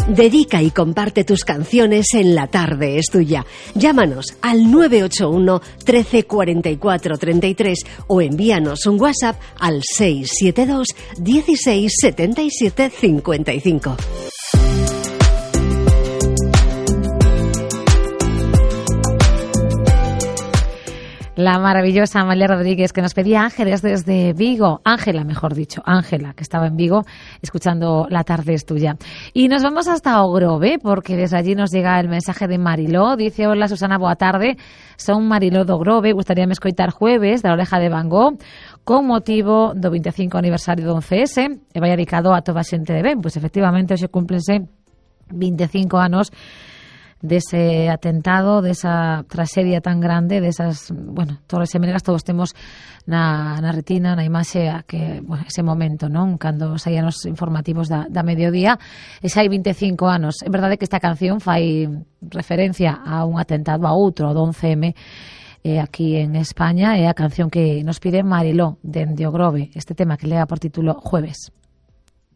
Dedica y comparte tus canciones en La Tarde es Tuya. Llámanos al 981 13 44 33 o envíanos un WhatsApp al 672 16 77 55. La maravillosa Amalia Rodríguez, que nos pedía Ángeles desde Vigo. Ángela, mejor dicho, Ángela, que estaba en Vigo escuchando La Tarde es Tuya. Y nos vamos hasta Ogrove, porque desde allí nos llega el mensaje de Mariló. Dice: hola Susana, boa tarde. Son Mariló de Ogrove. Gustaríame escoitar Jueves, da Oreja de Van Gogh, con motivo do 25 aniversario do 11S. E vai dedicado a toda a xente de ben. Pois efectivamente, hoxe cúmplense 25 anos dese atentado, desa traxedia tan grande, desas, bueno, Torres Gemelas, todos temos na retina, na imaxe, que, bueno, ese momento, non? Cando saían os informativos da mediodía, e xa hai 25 anos. É verdade que esta canción fai referencia a un atentado, a outro, do 11M, aquí en España, é a canción que nos pide Mariló, dende Ogrove, este tema que leva por título Jueves.